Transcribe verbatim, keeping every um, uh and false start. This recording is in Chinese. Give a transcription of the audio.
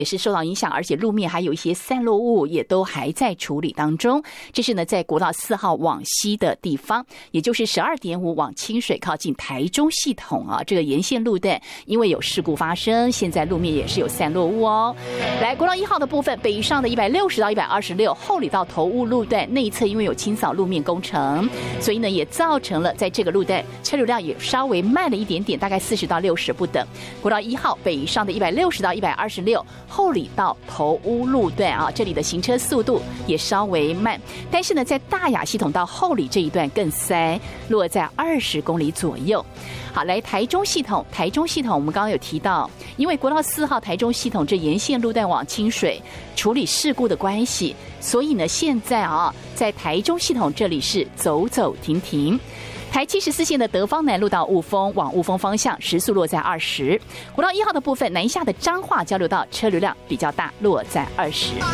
也是受到影响，而且路面还有一些散落物也都还在处理当中。这是呢在国道四号往西的地方，也就是十二点五往清水靠近台中系统啊，这个沿线路段因为有事故发生，现在路面也是有散落物哦。来，国道一号的部分，北上的一百六十到一百二十六后里到头屋路段内侧，因为有清扫路面工程，所以呢也造成了在这个路段车流量也稍微慢了一点点，大概四十到六十不等。国道一号北上的一百六十到一百二十六后里到头屋路段啊，这里的行车速度也稍微慢，但是呢，在大雅系统到后里这一段更塞，落在二十公里左右。好，来台中系统，台中系统我们刚刚有提到，因为国道四号台中系统这沿线路段往清水处理事故的关系，所以呢，现在啊，在台中系统这里是走走停停。台七十四线的德芳南路到雾峰往雾峰方向时速落在二十，国道一号的部分南下的彰化交流道车流量比较大，落在二十。